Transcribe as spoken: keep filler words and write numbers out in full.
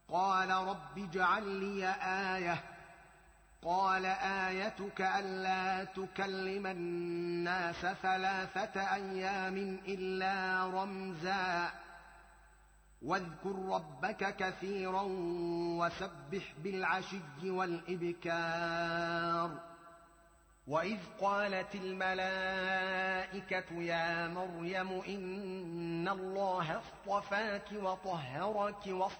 قال رب اجعل لي آية قال آيتك ألا تكلم الناس ثلاثة أيام إلا رمزا واذكر ربك كثيرا وسبح بالعشي والإبكار وإذ قالت الملائكة يا مريم إن الله اصطفاك وطهرك